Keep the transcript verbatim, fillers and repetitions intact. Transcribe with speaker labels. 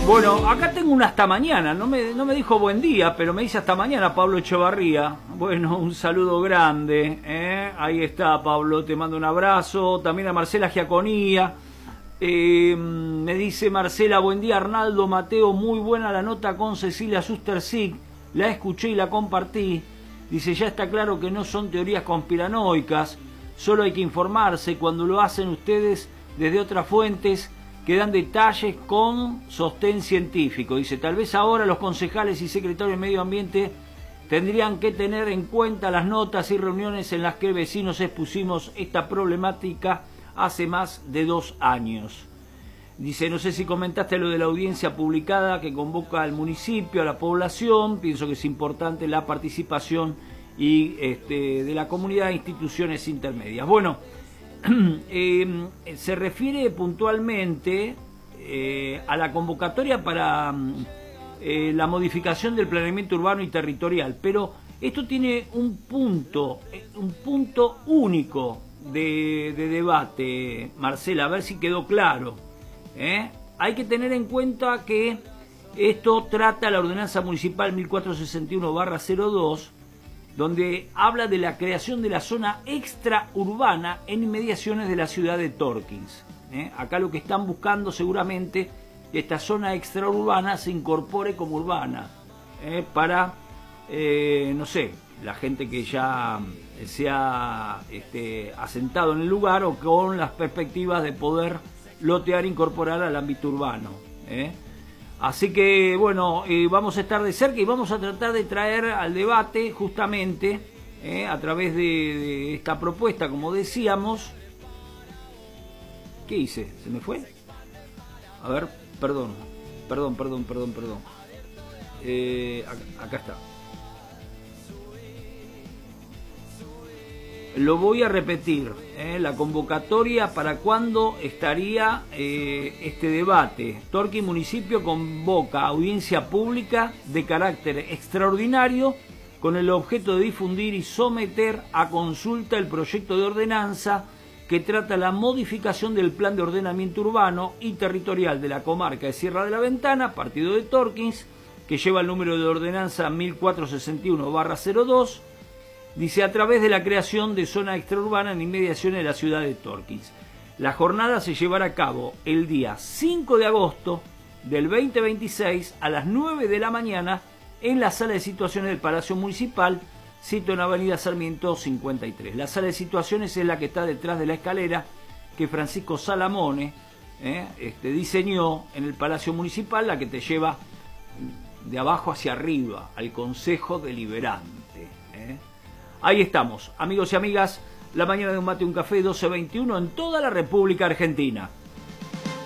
Speaker 1: Bueno, acá tengo un hasta mañana, no me, no me dijo buen día, pero me dice hasta mañana Pablo Echevarría. Bueno, un saludo grande, ¿eh? Ahí está Pablo, te mando un abrazo. También a Marcela Giaconía. Eh, me dice Marcela, buen día Arnaldo, Mateo, muy buena la nota con Cecilia Sustersig, la escuché y la compartí. Dice, ya está claro que no son teorías conspiranoicas, solo hay que informarse cuando lo hacen ustedes desde otras fuentes que dan detalles con sostén científico. Dice, tal vez ahora los concejales y secretarios de Medio Ambiente tendrían que tener en cuenta las notas y reuniones en las que vecinos expusimos esta problemática hace más de dos años. Dice, no sé si comentaste lo de la audiencia publicada que convoca al municipio, a la población. Pienso que es importante la participación y este, de la comunidad e instituciones intermedias. Bueno, eh, se refiere puntualmente eh, a la convocatoria para eh, la modificación del planeamiento urbano y territorial, pero esto tiene un punto, un punto único de, de debate, Marcela, a ver si quedó claro. ¿eh? Hay que tener en cuenta que esto trata la ordenanza municipal mil cuatrocientos sesenta y uno barra cero dos, donde habla de la creación de la zona extraurbana en inmediaciones de la ciudad de Torkins. ¿eh? Acá lo que están buscando seguramente que esta zona extraurbana se incorpore como urbana, ¿eh? para, eh, no sé, la gente que ya se ha este, asentado en el lugar o con las perspectivas de poder lotear e incorporar al ámbito urbano. ¿eh? Así que, bueno, eh, vamos a estar de cerca y vamos a tratar de traer al debate justamente eh, a través de, de esta propuesta, como decíamos. ¿Qué hice? ¿Se me fue? A ver, perdón, perdón, perdón, perdón, perdón. Eh, acá, acá está. Lo voy a repetir, ¿eh? La convocatoria para cuándo estaría eh, este debate. Torquín Municipio convoca audiencia pública de carácter extraordinario con el objeto de difundir y someter a consulta el proyecto de ordenanza que trata la modificación del plan de ordenamiento urbano y territorial de la comarca de Sierra de la Ventana, partido de Torkins, que lleva el número de ordenanza mil cuatrocientos sesenta y uno barra cero dos. Dice, a través de la creación de zona extraurbana en inmediaciones de la ciudad de Torkins. La jornada se llevará a cabo el día cinco de agosto del veinte veintiséis a las nueve de la mañana en la sala de situaciones del Palacio Municipal, sito en Avenida Sarmiento cincuenta y tres. La sala de situaciones es la que está detrás de la escalera que Francisco Salamone eh, este, diseñó en el Palacio Municipal, la que te lleva de abajo hacia arriba al Consejo Deliberante. ¿eh? Ahí estamos, amigos y amigas, la mañana de un mate y un café doce veintiuno en toda la República Argentina.